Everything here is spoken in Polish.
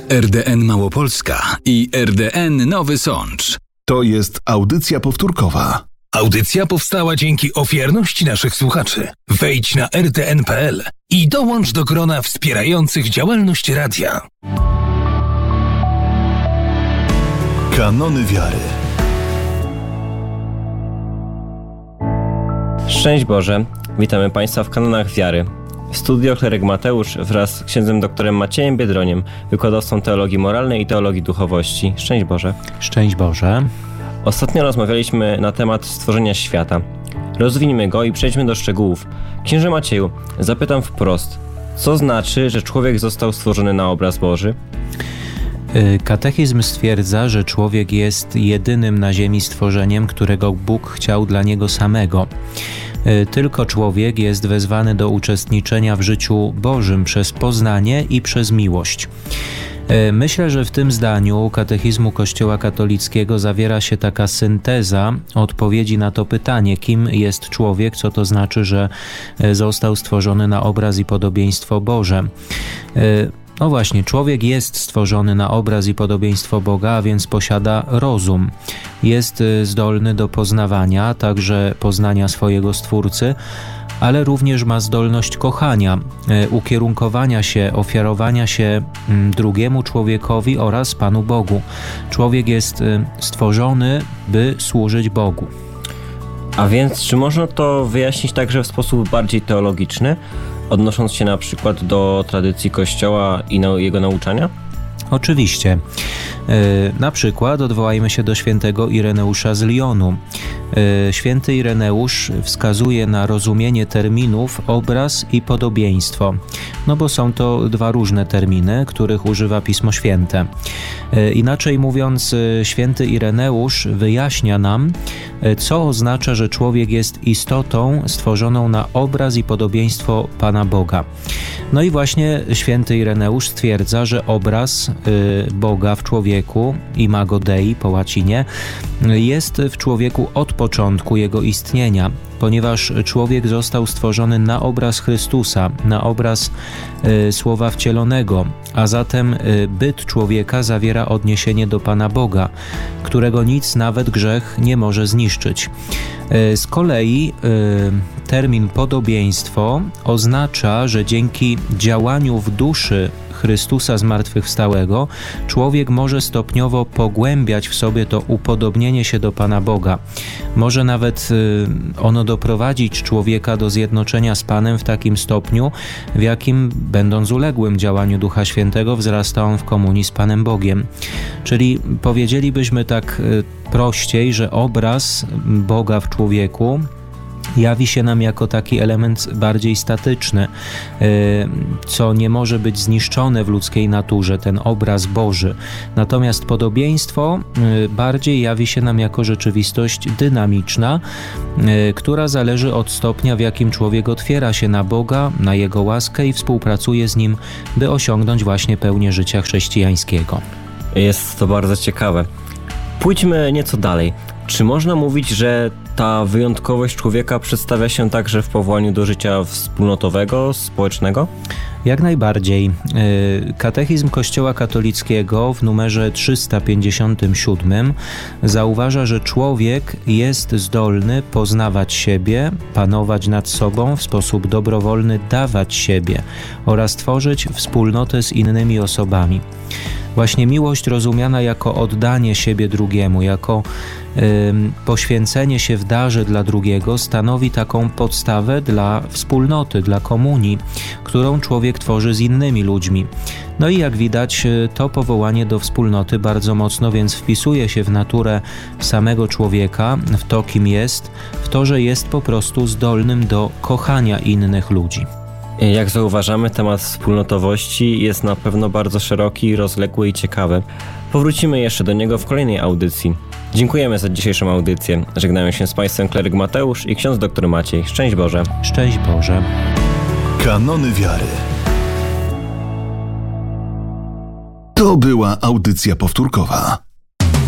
RDN Małopolska i RDN Nowy Sącz. To jest audycja powtórkowa. Audycja powstała dzięki ofiarności naszych słuchaczy. Wejdź na rdn.pl i dołącz do grona wspierających działalność radia. Kanony wiary. Szczęść Boże, witamy Państwa w Kanonach Wiary. Studio Kleryk Mateusz wraz z księdzem doktorem Maciejem Biedroniem, wykładowcą teologii moralnej i teologii duchowości. Szczęść Boże. Szczęść Boże. Ostatnio rozmawialiśmy na temat stworzenia świata. Rozwiniemy go i przejdźmy do szczegółów. Księże Macieju, zapytam wprost, co znaczy, że człowiek został stworzony na obraz Boży? Katechizm stwierdza, że człowiek jest jedynym na ziemi stworzeniem, którego Bóg chciał dla niego samego. Tylko człowiek jest wezwany do uczestniczenia w życiu Bożym przez poznanie i przez miłość. Myślę, że w tym zdaniu katechizmu Kościoła katolickiego zawiera się taka synteza odpowiedzi na to pytanie, kim jest człowiek, co to znaczy, że został stworzony na obraz i podobieństwo Boże. No właśnie, człowiek jest stworzony na obraz i podobieństwo Boga, a więc posiada rozum. Jest zdolny do poznawania, także poznania swojego Stwórcy, ale również ma zdolność kochania, ukierunkowania się, ofiarowania się drugiemu człowiekowi oraz Panu Bogu. Człowiek jest stworzony, by służyć Bogu. A więc czy można to wyjaśnić także w sposób bardziej teologiczny, odnosząc się na przykład do tradycji Kościoła i jego nauczania? Oczywiście. Na przykład odwołajmy się do świętego Ireneusza z Lyonu. Święty Ireneusz wskazuje na rozumienie terminów obraz i podobieństwo, no bo są to dwa różne terminy, których używa Pismo Święte. Inaczej mówiąc, święty Ireneusz wyjaśnia nam, co oznacza, że człowiek jest istotą stworzoną na obraz i podobieństwo Pana Boga. No i właśnie święty Ireneusz stwierdza, że obraz Boga w człowieku, imago Dei po łacinie, jest w człowieku od początku jego istnienia, ponieważ człowiek został stworzony na obraz Chrystusa, na obraz Słowa Wcielonego, a zatem byt człowieka zawiera odniesienie do Pana Boga, którego nic, nawet grzech, nie może zniszczyć. Z kolei termin podobieństwo oznacza, że dzięki działaniu w duszy Chrystusa zmartwychwstałego człowiek może stopniowo pogłębiać w sobie to upodobnienie się do Pana Boga. Może nawet ono doprowadzić człowieka do zjednoczenia z Panem w takim stopniu, w jakim, będąc uległym działaniu Ducha Świętego, wzrasta on w komunii z Panem Bogiem. Czyli powiedzielibyśmy tak prościej, że obraz Boga w człowieku jawi się nam jako taki element bardziej statyczny, co nie może być zniszczone w ludzkiej naturze, ten obraz Boży. Natomiast podobieństwo bardziej jawi się nam jako rzeczywistość dynamiczna, która zależy od stopnia, w jakim człowiek otwiera się na Boga, na Jego łaskę i współpracuje z Nim, by osiągnąć właśnie pełnię życia chrześcijańskiego. Jest to bardzo ciekawe. Pójdźmy nieco dalej. Czy można mówić, że ta wyjątkowość człowieka przedstawia się także w powołaniu do życia wspólnotowego, społecznego? Jak najbardziej. Katechizm Kościoła katolickiego w numerze 357 zauważa, że człowiek jest zdolny poznawać siebie, panować nad sobą, w sposób dobrowolny dawać siebie oraz tworzyć wspólnotę z innymi osobami. Właśnie miłość rozumiana jako oddanie siebie drugiemu, jako poświęcenie się w darze dla drugiego stanowi taką podstawę dla wspólnoty, dla komunii, którą człowiek tworzy z innymi ludźmi. No i jak widać, to powołanie do wspólnoty bardzo mocno więc wpisuje się w naturę samego człowieka, w to, kim jest, w to, że jest po prostu zdolnym do kochania innych ludzi. Jak zauważamy, temat wspólnotowości jest na pewno bardzo szeroki, rozległy i ciekawy. Powrócimy jeszcze do niego w kolejnej audycji. Dziękujemy za dzisiejszą audycję. Żegnają się z Państwem kleryk Mateusz i ksiądz dr Maciej. Szczęść Boże. Szczęść Boże. Kanony wiary. To była audycja powtórkowa.